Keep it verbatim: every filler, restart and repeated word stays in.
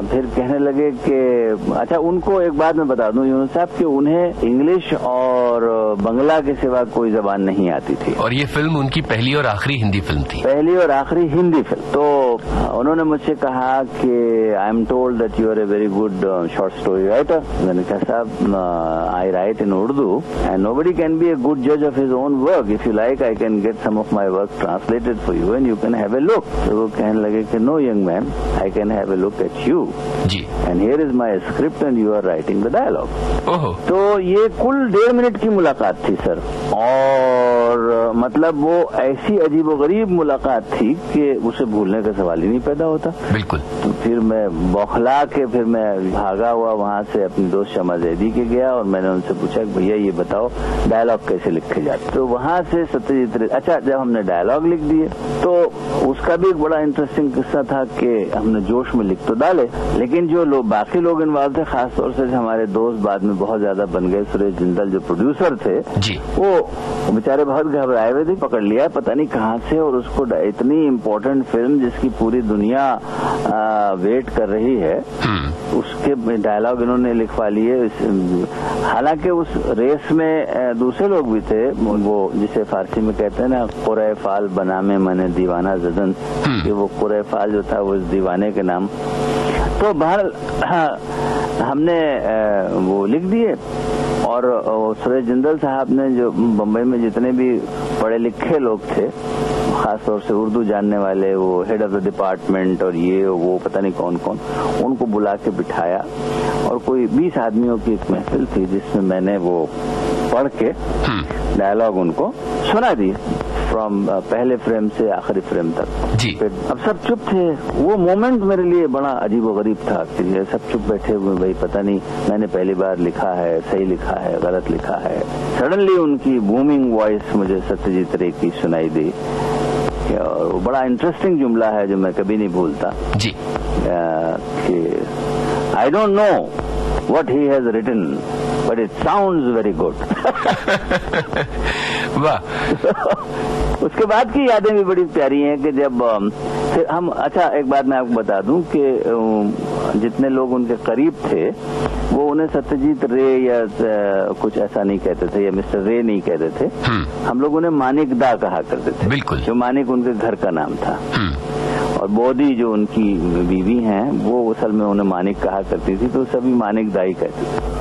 फिर कहने लगे कि अच्छा, उनको एक बात मैं बता दूं यूनुस साहब कि उन्हें इंग्लिश और बंगला के सिवा कोई जबान नहीं आती थी, और ये फिल्म उनकी पहली और आखिरी हिंदी फिल्म थी। पहली और आखिरी हिंदी फिल्म। तो उन्होंने मुझसे कहा कि I am told that you R a very good short story writer. मैंने कहा साहब, आई right in Urdu and nobody can be a good जज of his own work. If you like I can get some of my work translated for you and you can have a look. तो वो कहने लगे कि no young man, I can have a look at you ji, and here is my script and you are writing the dialogue. ओहो। तो ये कुल डेढ़ मिनट की मुलाकात थी सर, और मतलब वो ऐसी अजीबोगरीब मुलाकात थी कि उसे भूलने का सवाल ही नहीं पैदा होता। बिल्कुल। तो फिर मैं बौखला के फिर मैं भागा हुआ वहां से अपनी दोस्त शमा जैदी के गया और मैंने उनसे पूछा कि भैया ये बताओ डायलॉग कैसे लिखे जाते। तो वहां से सत्यजीत रे, अच्छा जब हमने डायलॉग लिख दिए तो उसका भी एक बड़ा इंटरेस्टिंग किस्सा था कि हमने जोश में लिख तो डाले, लेकिन जो लोग बाकी लोग इन्वॉल्व थे, खासतौर से हमारे दोस्त बाद में बहुत ज्यादा बन गए, सुरेश जिंदल जो प्रोड्यूसर थे जी, वो बेचारे बहुत घबराए हुए थे, पकड़ लिया पता नहीं कहाँ से, और उसको इतनी इम्पोर्टेंट फिल्म जिसकी पूरी दुनिया आ, वेट कर रही है, उसके डायलॉग इन्होंने लिखवा लिए। हालांकि उस रेस में दूसरे लोग भी थे, वो जिसे फारसी में कहते हैं ना कुरै फाल बना में मैंने दीवाना जदन, कि वो कुरै फाल जो था वो दीवाने के नाम। तो बहर हमने वो लिख दिए, और सुरेश जिंदल साहब ने, जो बम्बई में जितने भी पढ़े लिखे लोग थे, खासतौर से उर्दू जानने वाले, वो हेड ऑफ द डिपार्टमेंट और ये वो पता नहीं कौन कौन, उनको बुला के बिठाया और कोई बीस आदमियों की एक महफिल थी जिसमें मैंने वो पढ़ के डायलॉग उनको सुना दी, फ्रॉम पहले फ्रेम से आखिरी फ्रेम तक जी। फिर अब सब चुप थे। वो मोमेंट मेरे लिए बड़ा अजीब व गरीब था कि सब चुप बैठे हुए, भाई पता नहीं मैंने पहली बार लिखा है, सही लिखा है, गलत लिखा है। सडनली उनकी बूमिंग वॉइस मुझे सत्यजीत रे की सुनाई दी, और वो बड़ा इंटरेस्टिंग जुमला है जो मैं कभी नहीं भूलता जी, कि I don't know what he has written but it sounds very good. वाह। उसके बाद की यादें भी बड़ी प्यारी हैं कि जब फिर हम, अच्छा एक बात मैं आपको बता दूं कि जितने लोग उनके करीब थे वो उन्हें सत्यजीत रे या कुछ ऐसा नहीं कहते थे, या मिस्टर रे नहीं कहते थे, हम लोग उन्हें मानिक दा कहा करते थे। बिल्कुल। जो मानिक उनके घर का नाम था, और बोधी जो उनकी बीवी हैं वो असल में उन्हें मानिक कहा करती थी, तो सभी मानिक दा ही कहते थे।